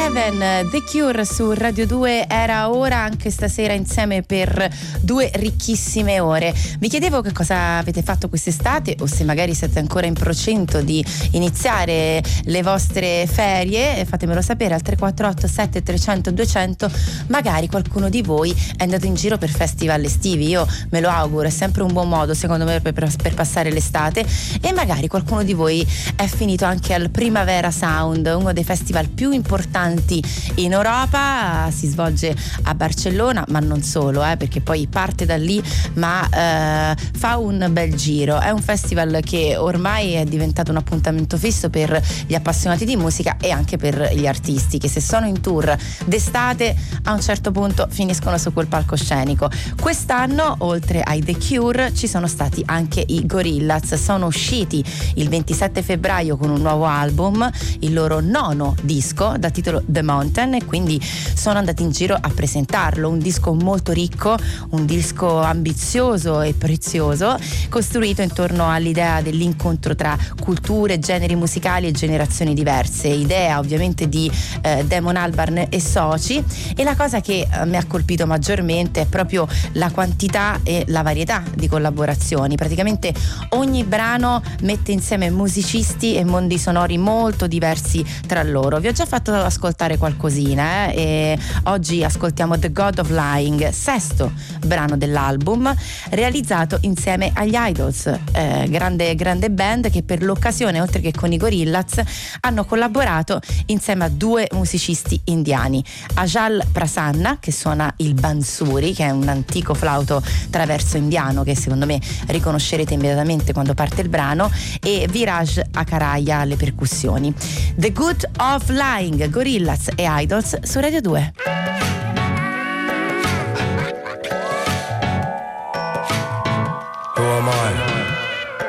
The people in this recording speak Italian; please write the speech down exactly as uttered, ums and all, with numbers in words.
Heaven, The Cure su Radio due. Era ora anche stasera insieme per due ricchissime ore. Vi chiedevo che cosa avete fatto quest'estate o se magari siete ancora in procinto di iniziare le vostre ferie, fatemelo sapere al tre quattro otto sette trecento duecento. Magari qualcuno di voi è andato in giro per festival estivi, io me lo auguro, è sempre un buon modo secondo me per, per passare l'estate. E magari qualcuno di voi è finito anche al Primavera Sound, uno dei festival più importanti in Europa. Si svolge a Barcellona, ma non solo, eh, perché poi parte da lì, ma eh, fa un bel giro. È un festival che ormai è diventato un appuntamento fisso per gli appassionati di musica e anche per gli artisti che, se sono in tour d'estate, a un certo punto finiscono su quel palcoscenico. Quest'anno, oltre ai The Cure, ci sono stati anche i Gorillaz. Sono usciti il ventisette febbraio con un nuovo album, il loro nono disco dal titolo The Mountain, e quindi sono andati in giro a presentarlo. Un disco molto ricco, un disco ambizioso e prezioso, costruito intorno all'idea dell'incontro tra culture, generi musicali e generazioni diverse, idea ovviamente di eh, Damon Albarn e soci. E la cosa che eh, mi ha colpito maggiormente è proprio la quantità e la varietà di collaborazioni. Praticamente ogni brano mette insieme musicisti e mondi sonori molto diversi tra loro. Vi ho già fatto ascoltare qualcosina, eh? E oggi ascoltiamo The God of Lying, sesto brano dell'album, realizzato insieme agli Idols, eh, grande, grande band che per l'occasione, oltre che con i Gorillaz, hanno collaborato insieme a due musicisti indiani, Ajal Prasanna, che suona il bansuri, che è un antico flauto traverso indiano che secondo me riconoscerete immediatamente quando parte il brano, e Viraj Akaraia alle percussioni. The God of Lying, Gorillaz e Idols su Radio due.